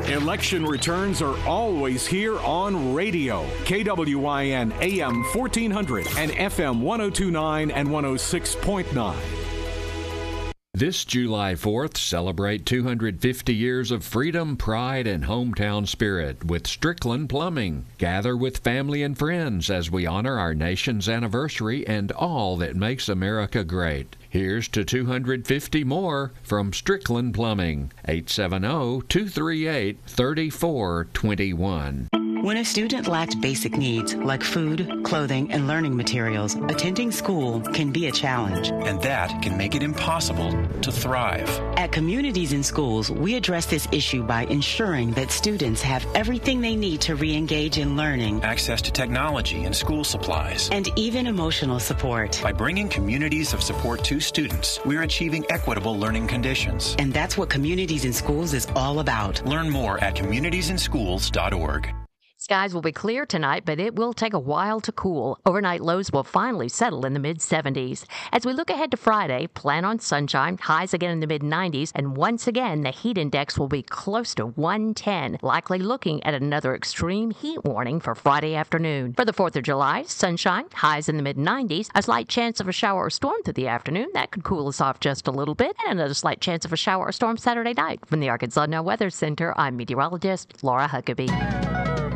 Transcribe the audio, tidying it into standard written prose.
Election returns are always here on radio. KWIN AM 1400 and FM 1029 and 106.9. This July 4th, celebrate 250 years of freedom, pride, and hometown spirit with Strickland Plumbing. Gather with family and friends as we honor our nation's anniversary and all that makes America great. Here's to 250 more from Strickland Plumbing, 870-238-3421. When a student lacks basic needs like food, clothing, and learning materials, attending school can be a challenge. And that can make it impossible to thrive. At Communities in Schools, we address this issue by ensuring that students have everything they need to re-engage in learning, access to technology and school supplies, and even emotional support. By bringing communities of support to students, we're achieving equitable learning conditions. And that's what Communities in Schools is all about. Learn more at communitiesinsschools.org. Skies will be clear tonight, but it will take a while to cool. Overnight lows will finally settle in the mid-70s. As we look ahead to Friday, plan on sunshine, highs again in the mid-90s, and once again, the heat index will be close to 110, likely looking at another extreme heat warning for Friday afternoon. For the 4th of July, sunshine, highs in the mid-90s, a slight chance of a shower or storm through the afternoon. That could cool us off just a little bit, and another slight chance of a shower or storm Saturday night. From the Arkansas Now Weather Center, I'm meteorologist Laura Huckabee.